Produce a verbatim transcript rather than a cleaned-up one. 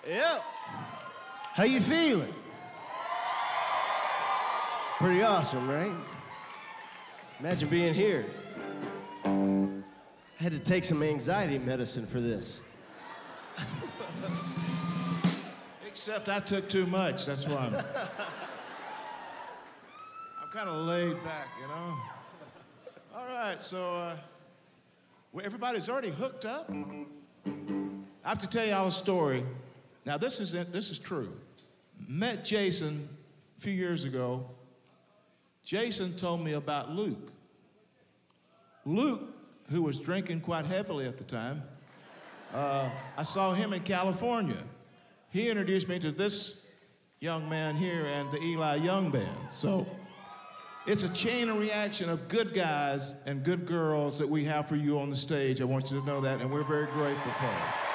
Yep. How you feeling? Pretty awesome, right? Imagine being here. I had to take some anxiety medicine for this. Except I took too much, that's why I'm... I'm kind of laid back, you know? All right, so, uh, well, everybody's already hooked up. I have to tell y'all a story. Now, this is it, this is true. Met Jason a few years ago. Jason told me about Luke. Luke, who was drinking quite heavily at the time, uh, I saw him in California. He introduced me to this young man here and the Eli Young Band. So it's a chain of reaction of good guys and good girls that we have for you on the stage. I want you to know that, and we're very grateful for it.